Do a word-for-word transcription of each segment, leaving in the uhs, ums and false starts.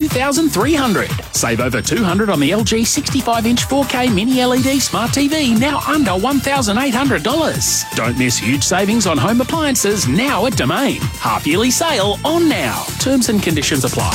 thousand three hundred dollars. Save over two hundred dollars on the L G sixty-five inch four K Mini L E D Smart T V, now under one thousand eight hundred dollars. Don't miss huge savings on home appliances now at Domain. Half-yearly sale on now. Terms and conditions apply.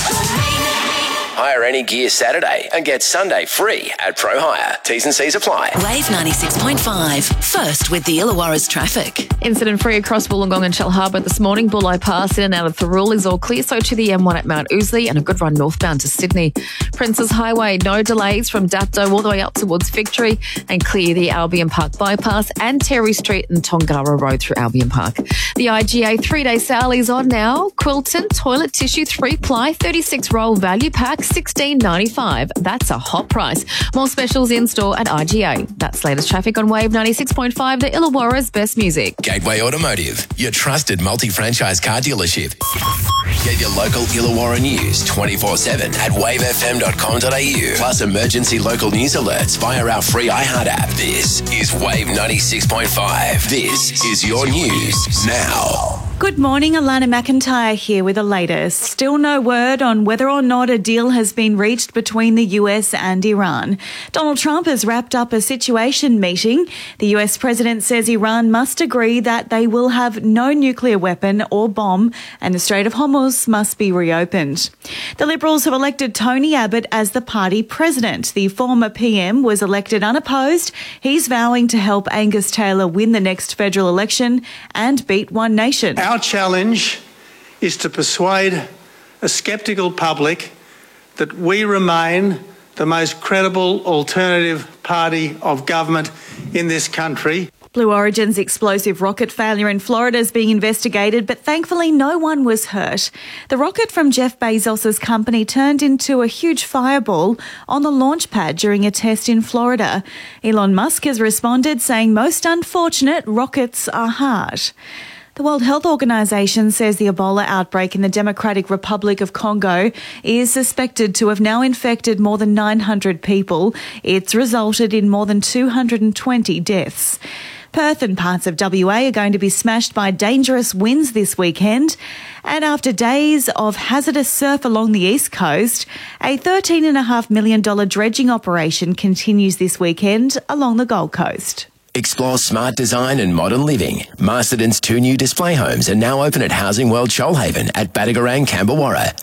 Hire any gear Saturday and get Sunday free at Pro Hire. T's and C's apply. Wave ninety-six point five. First with the Illawarra's traffic. Incident free across Wollongong and Shellharbour this morning. Bulleye Pass in and out of Thirroul is all clear. So to the M one at Mount Ousley and a good run northbound to Sydney. Princes Highway, no delays from Dapto all the way up towards Victory, and clear the Albion Park bypass and Terry Street and Tongara Road through Albion Park. The I G A three-day sale is on now. Quilton toilet tissue three-ply thirty-six roll value pack sixteen ninety-five. That's a hot price. More specials in store at I G A. That's latest traffic on Wave ninety-six point five, the Illawarra's best music. Gateway Automotive, your trusted multi-franchise car dealership. Get your local Illawarra news twenty-four seven at wave f m dot com dot a u. Plus emergency local news alerts via our free iHeart app. This is Wave ninety-six point five. This is your news now. Good morning, Alana McIntyre here with the latest. Still no word on whether or not a deal has been reached between the U S and Iran. Donald Trump has wrapped up a situation meeting. The U S president says Iran must agree that they will have no nuclear weapon or bomb and the Strait of Hormuz must be reopened. The Liberals have elected Tony Abbott as the party president. The former P M was elected unopposed. He's vowing to help Angus Taylor win the next federal election and beat One Nation. Our challenge is to persuade a sceptical public that we remain the most credible alternative party of government in this country. Blue Origin's explosive rocket failure in Florida is being investigated, but thankfully no one was hurt. The rocket from Jeff Bezos' company turned into a huge fireball on the launch pad during a test in Florida. Elon Musk has responded, saying most unfortunate, rockets are hard. The World Health Organization says the Ebola outbreak in the Democratic Republic of Congo is suspected to have now infected more than nine hundred people. It's resulted in more than two hundred twenty deaths. Perth and parts of W A are going to be smashed by dangerous winds this weekend. And after days of hazardous surf along the east coast, a thirteen point five million dollars dredging operation continues this weekend along the Gold Coast. Explore smart design and modern living. Masterton's two new display homes are now open at Housing World Shoalhaven at Badagarang, Camberwarra.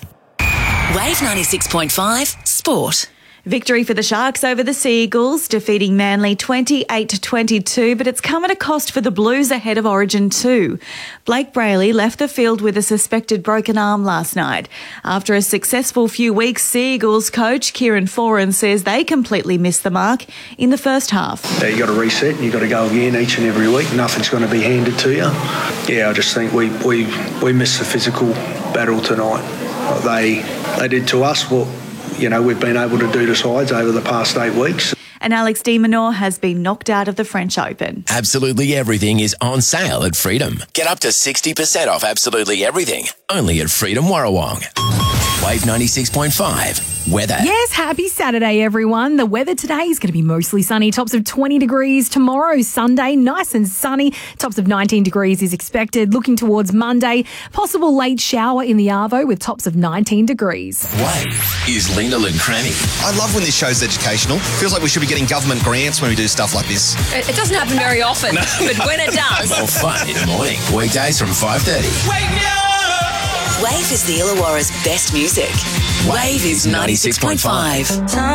Wave ninety-six point five Sport. Victory for the Sharks over the Sea Eagles, defeating Manly twenty-eight to twenty-two, but it's come at a cost for the Blues ahead of Origin two. Blake Brayley left the field with a suspected broken arm last night. After a successful few weeks, Sea Eagles coach Kieran Foran says they completely missed the mark in the first half. Yeah, you got to reset and you got to go again each and every week. Nothing's going to be handed to you. Yeah, I just think we we we missed the physical battle tonight. They they did to us what, you know, we've been able to do to sides over the past eight weeks. And Alex de Minaur has been knocked out of the French Open. Absolutely everything is on sale at Freedom. Get up to sixty percent off absolutely everything. Only at Freedom Warrawong. Wave ninety-six point five. Weather. Yes, happy Saturday, everyone. The weather today is going to be mostly sunny. Tops of twenty degrees. Tomorrow, Sunday, nice and sunny. Tops of nineteen degrees is expected. Looking towards Monday, possible late shower in the Arvo with tops of nineteen degrees. Wave is Lena Cranny. I love when this show's educational. Feels like we should be getting government grants when we do stuff like this. It, it doesn't happen very often, no. But when it does. More fun in the morning. Weekdays from five thirty. Wake me up! Wave is the Illawarra's best music. Wave is ninety-six point five.